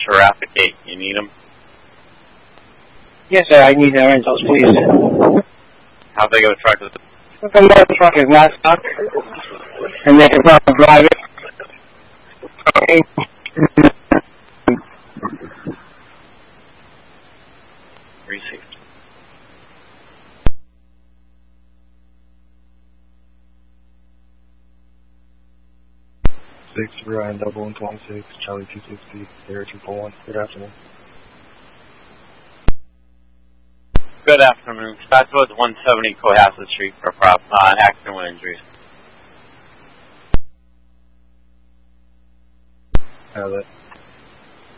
Traffic 8. You need them? Yes, sir. I need the rentals, please. How big of a truck is it? The little truck is not stuck, and they can probably drive it. Okay. 360. Ryan 1126, Charlie 260, Air 241. Good afternoon. Good afternoon. Stratford 170 Cohasset Street for accident with injuries. That.